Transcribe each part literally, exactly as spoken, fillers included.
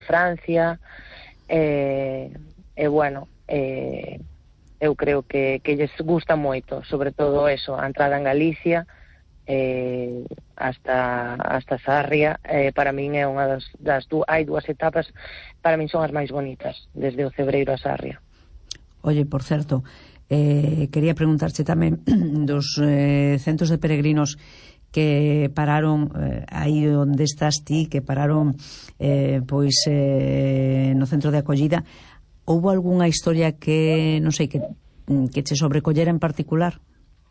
Francia, e, e bueno, e, eu creo que, que lles gusta moito, sobre todo eso, a entrada en Galicia, eh, hasta hasta Sarria, eh, para min é unha das, das du, hai dúas etapas, para min son as máis bonitas, desde o Cebreiro a Sarria. Oye, por certo, eh, quería preguntarche tamén dos eh, centros de peregrinos que pararon eh, aí onde estás ti, que pararon eh, pois eh, no centro de acollida. Houbo algunha historia que, non sei, que, que che sobrecollera en particular?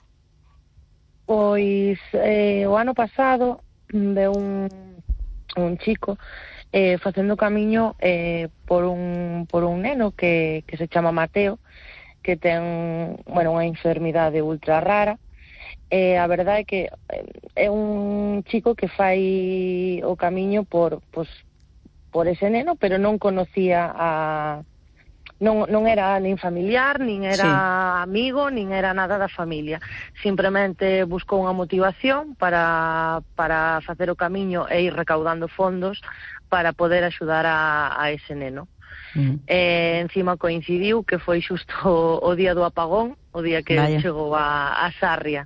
Pois eh, o ano pasado de un, un chico eh, facendo camiño eh, por un por un neno que, que se chama Mateo, que ten, bueno, unha enfermidade ultra rara. Eh, a verdade é que é un chico que fai o camiño por, pues, por ese neno, pero non conocía a... Non, non era nin familiar, nin era sí. amigo, nin era nada da familia. Simplemente buscou unha motivación para, para facer o camiño e ir recaudando fondos para poder axudar a, a ese neno. Mm. E encima coincidiu que foi xusto o, o día do apagón, o día que Vaya. chegou a, a Sarria.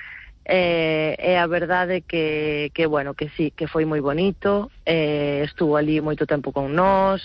E, e a verdade que, que, bueno, que sí, que foi moi bonito, e estuvo ali moito tempo con nós,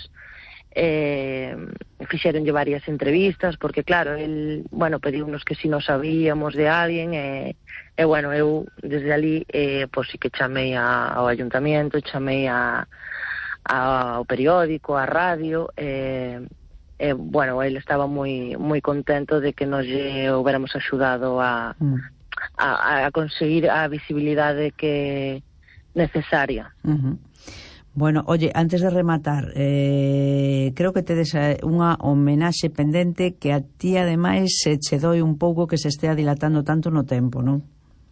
eh, fixeronlle varias entrevistas, porque claro, el, bueno, pediunos que si nos sabíamos de alguén, e, e bueno, eu desde ali, eh, pois sí que chamei a, ao ayuntamiento, chamei a, a, ao periódico, a radio, e, e bueno, ele estaba moi moi contento de que nos lle houbéramos axudado a, mm. a, a conseguir a visibilidade que necesaria. Uh-huh. Bueno, oye, antes de rematar, eh, creo que tedes unha homenaxe pendente que a ti ademais se che doi un pouco que se estea dilatando tanto no tempo, non?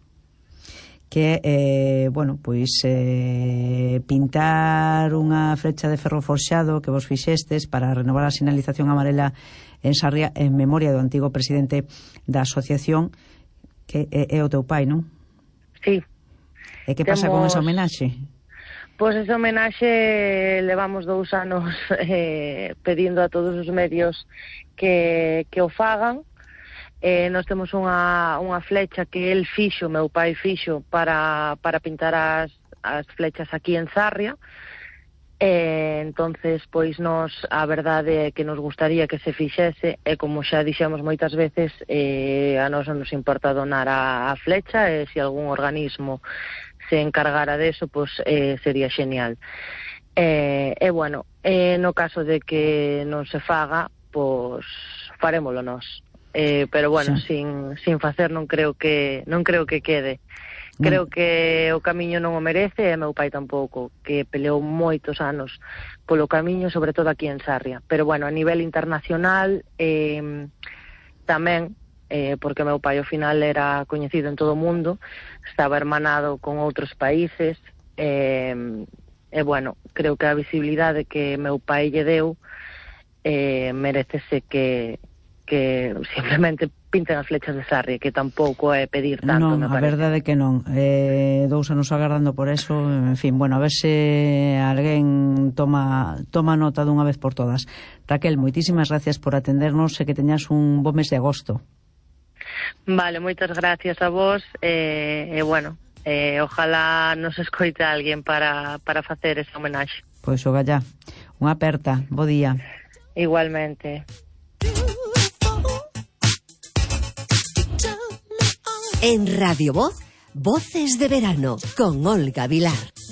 Que, eh, bueno, pois eh, pintar unha flecha de ferro forxado que vos fixestes para renovar a sinalización amarela en Sarria en memoria do antigo presidente da asociación, que é, é o teu pai, non? Sí. E que pasa Temos... con esa homenaxe? Pois esa homenaxe levamos dous anos eh, pedindo a todos os medios que, que o fagan. Eh, nós temos unha, unha flecha que el fixo, meu pai fixo, para, para pintar as, as flechas aquí en Sarria. Eh, entonces, pois nos, a verdade é que nos gustaría que se fixese, e como xa dixemos moitas veces, eh, a nós non nos importa donar a, a flecha, e se algún organismo se encargara deso, pois eh, sería genial. E eh, eh, bueno, eh, no caso de que non se faga, pois farémolo nós. Eh, pero bueno, sí. sin, sin facer non creo que non creo que quede. Creo que o camiño non o merece, e meu pai tampouco, que peleou moitos anos polo camiño, sobre todo aquí en Sarria. Pero bueno, a nivel internacional eh, tamén, eh, porque meu pai ao final era coñecido en todo o mundo, estaba hermanado con outros países, e, e bueno, creo que a visibilidade que meu pai lle deu eh, merecese que, que simplemente pinten as flechas de Sarria, que tampouco é pedir tanto, non, me parece. Non, a verdade é que non. Eh, dous anos agardando por eso, en fin, bueno, a ver se alguén toma toma nota dunha vez por todas. Raquel, moitísimas gracias por atendernos e que teñas un bo mes de agosto. Vale, moitas gracias a vos, e, eh, eh, bueno, eh, ojalá nos escoite alguén para, para facer esa homenaxe. Pois o gallá. Unha aperta, bo día. Igualmente. En Radio Voz, Voces de Verano, con Olga Vilar.